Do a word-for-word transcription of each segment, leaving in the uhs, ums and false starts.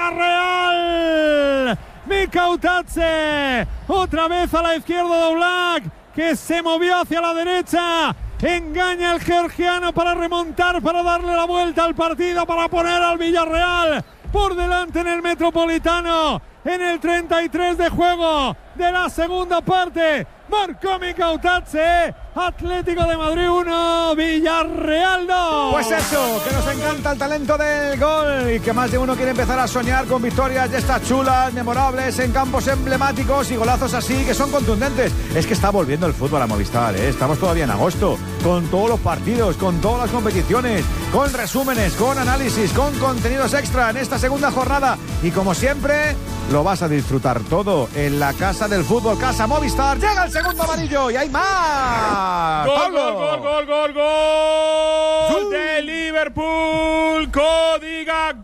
Villarreal. Mikautadze, otra vez a la izquierda de Oblak, que se movió hacia la derecha. Engaña el georgiano para remontar, para darle la vuelta al partido, para poner al Villarreal por delante en el Metropolitano. En el treinta y tres de juego de la segunda parte, marcó Mikautadze. Atlético de Madrid uno, Villarreal dos. Pues eso, que nos encanta el talento del gol y que más de uno quiere empezar a soñar con victorias de estas chulas, memorables, en campos emblemáticos y golazos así que son contundentes. Es que está volviendo el fútbol a Movistar, ¿eh? Estamos todavía en agosto, con todos los partidos, con todas las competiciones, con resúmenes, con análisis, con contenidos extra en esta segunda jornada. Y como siempre, lo vas a disfrutar todo en la Casa del Fútbol, Casa Movistar. Llega el segundo amarillo y hay más. Gol, gol, gol, gol, gol, gol de Liverpool, Cody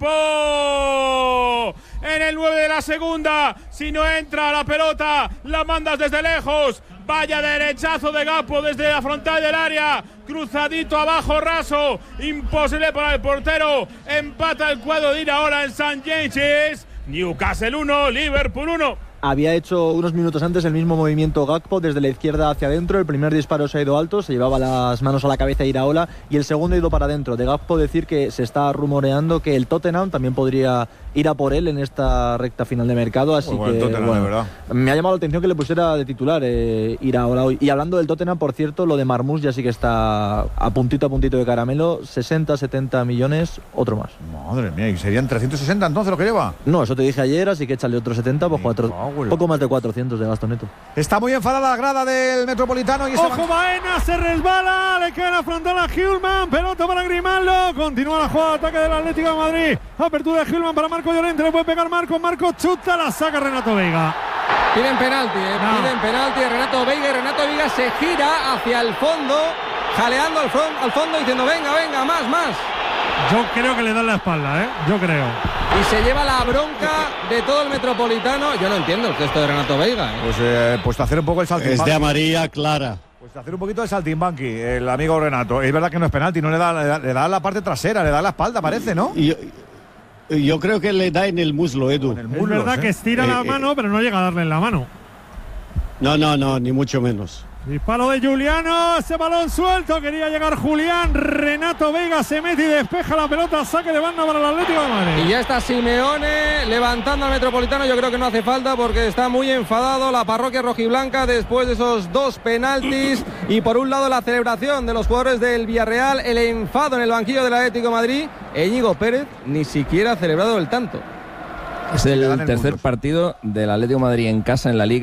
Gakpo. En el nueve de la segunda, si no entra la pelota, la mandas desde lejos. Vaya derechazo de Gakpo desde la frontal del área, cruzadito abajo, raso, imposible para el portero. Empata el cuadro de Iraola en Saint James's. Newcastle uno, Liverpool uno. Había hecho unos minutos antes el mismo movimiento Gakpo desde la izquierda hacia adentro. El primer disparo se ha ido alto, se llevaba las manos a la cabeza Iraola, y el segundo ha ido para adentro. De Gakpo decir que se está rumoreando que el Tottenham también podría ir a por él en esta recta final de mercado, así bueno, que Tottenham, bueno, de verdad. Me ha llamado la atención que le pusiera de titular eh, Iraola hoy. Y hablando del Tottenham, por cierto, lo de Marmoush ya sí que está a puntito a puntito de caramelo. Sesenta, setenta millones, otro más. Madre mía, ¿y serían trescientos sesenta entonces lo que lleva? No, eso te dije ayer, así que échale otros setenta, pues cuatro, poco más de cuatrocientos de gasto neto. Está muy enfadada la grada del Metropolitano y Ojo, Baena, se resbala, le queda la frontal a Hjulmand, pelota para Grimaldo, continúa la jugada de ataque del Atlético de Madrid, apertura de Hjulmand para Marco Llorente, le puede pegar Marco, Marco chuta, la saca Renato Veiga. Piden penalti, eh, no. piden penalti a Renato Veiga, y Renato Veiga se gira hacia el fondo, jaleando al, front, al fondo, diciendo venga, venga, más, más. Yo creo que le dan la espalda, ¿eh? Yo creo. Y se lleva la bronca de todo el Metropolitano. Yo no entiendo el gesto de Renato Veiga, ¿eh? Pues, eh, pues hacer un poco el saltimbanqui. Es de amarilla clara. Pues hacer un poquito de saltimbanqui, el amigo Renato. Es verdad que no es penalti, no le da, le da, le da la parte trasera, le da la espalda, parece, ¿no? Yo, yo creo que le da en el muslo, Edu. En el Es muslo, verdad ¿eh? que estira Eh, la eh. mano, pero no llega a darle en la mano. No, no, no, ni mucho menos. Disparo de Juliano, ese balón suelto, quería llegar Julián, Renato Veiga se mete y despeja la pelota, saque de banda para el Atlético de Madrid. Y ya está Simeone levantando al Metropolitano. Yo creo que no hace falta porque está muy enfadado la parroquia rojiblanca después de esos dos penaltis. Y por un lado la celebración de los jugadores del Villarreal, el enfado en el banquillo del Atlético de Madrid. Íñigo Pérez ni siquiera ha celebrado el tanto. Es el tercer partido del Atlético de Madrid en casa en la Liga.